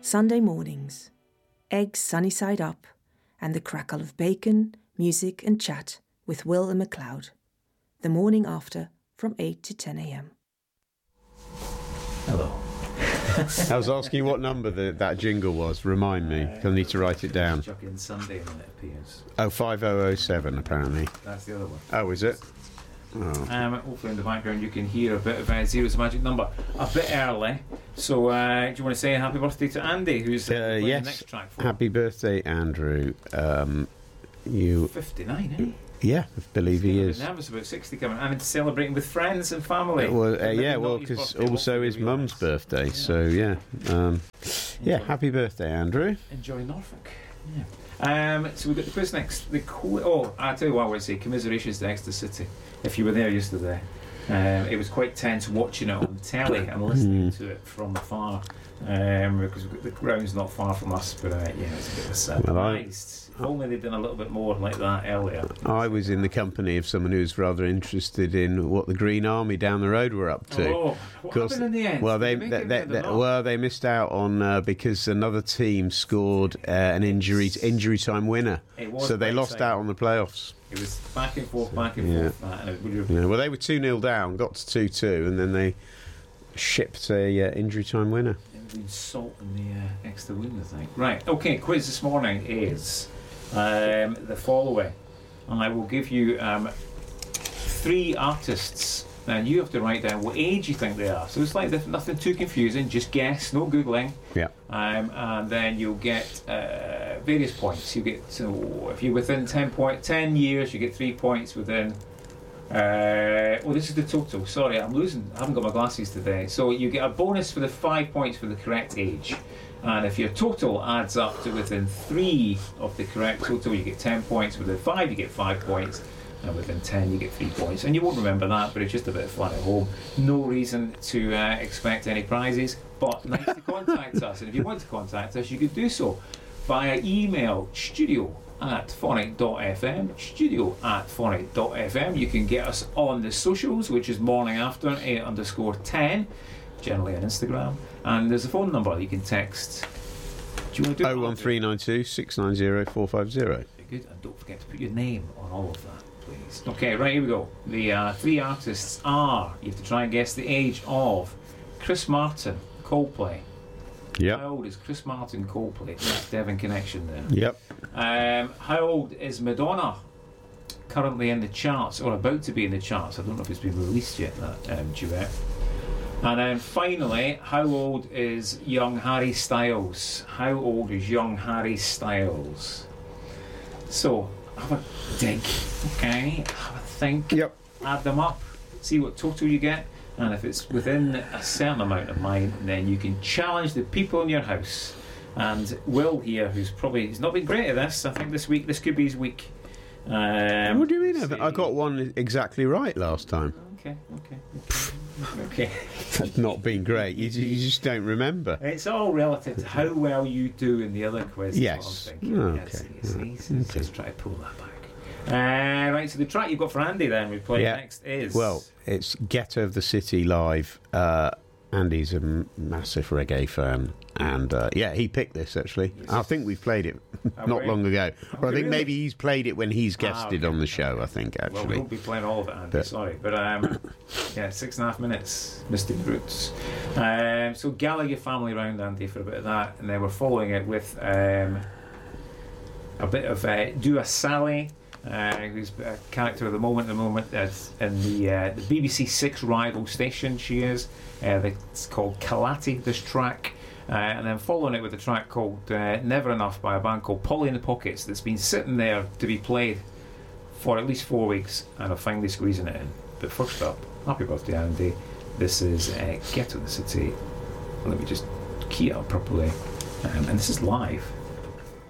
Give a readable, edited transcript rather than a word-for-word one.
Sunday mornings, eggs sunny side up, and the crackle of bacon, music and chat with Will and MacLeod. The morning after from 8 to 10 a.m. Hello. I was asking what number that jingle was. Remind me. I need to write it down. Chuck in Sunday when it appears. Oh, 5007 apparently. That's the other one. Oh, is it? Oh. Hopefully in the background you can hear a bit of Zero's Magic Number a bit early. So do you want to say happy birthday to Andy, who's playing the next track for? Happy birthday, Andrew. You 59, eh? Yeah, I believe he is. Nervous about 60 coming and celebrating with friends and family. Well, because also his mum's birthday. Yeah. So happy birthday, Andrew. Enjoy Norfolk. Yeah. So we've got the quiz next. I'll tell you what I want to say. Commiserations to Exeter City. If you were there yesterday, it was quite tense watching it on telly and listening to it from afar. Because the ground's not far from us, but it's a bit of a surprise. If only they'd done a little bit more like that earlier. I was in the company of someone who was rather interested in what the Green Army down the road were up to. Oh, what happened in the end? Well, they missed out on because another team scored an injury time winner, so they lost out on the playoffs. It was back and forth. Well, they were 2-0 down, got to 2-2, and then they shipped a injury time winner. Been salt in the extra wind, I think. Right, okay, quiz this morning is the following. And I will give you 3 artists, and you have to write down what age you think they are. So it's like nothing too confusing, just guess, no Googling. Yeah. And then you'll get various points. You get, so if you're within 10 years, you get 3 points within. This is the total. Sorry, I'm losing. I haven't got my glasses today. So you get a bonus for the 5 points for the correct age, and if your total adds up to within 3 of the correct total, you get 10 points. Within 5, you get 5 points, and within 10, you get 3 points. And you won't remember that, but it's just a bit of fun at home. No reason to expect any prizes, but nice to contact us. And if you want to contact us, you could do so via email studio@phonic.fm. You can get us on the socials, which is morning after 8_10, generally on Instagram, and there's a phone number you can text. Do you want to do 01392 690 450? Very good, and don't forget to put your name on all of that, please. Okay, right, here we go. The 3 artists are, you have to try and guess the age of Chris Martin, Coldplay. Yep. How old is Chris Martin, Coldplay? That's Devon connection there. Yep. How old is Madonna? Currently in the charts, or about to be in the charts. I don't know if it's been released yet, that duet. And then finally, how old is young Harry Styles? How old is young Harry Styles? So, have a dig, okay? Have a think. Yep. Add them up. See what total you get. And if it's within a certain amount of mine, then you can challenge the people in your house. And Will here, he's not been great at this. I think this could be his week. What do you mean? I got one exactly right last time. Okay. That's not been great. You just don't remember. It's all relative to how well you do in the other quiz. Yes. Let's try to pull that back. Right, so the track you've got for Andy then we play next is... Well, it's Ghetto of the City Live. Andy's a massive reggae fan, and he picked this actually. Yes. I think we've played it not long ago. Or I think maybe he's played it when he's guested on the show, I think, actually. Well, we won't be playing all of it, Andy, sorry. But 6.5 minutes, Misty Roots. So gather your family round, Andy, for a bit of that, and then we're following it with a bit of Dua Sally, who's a character of the moment that's in the BBC 6 rival station. She is. It's called Kalati, this track. And then following it with a track called Never Enough by a band called Polly in the Pockets, that's been sitting there to be played for at least 4 weeks, and I'm finally squeezing it in. But first up, happy birthday, Andy. This is Ghetto of the City. Let me just key it up properly. And this is live.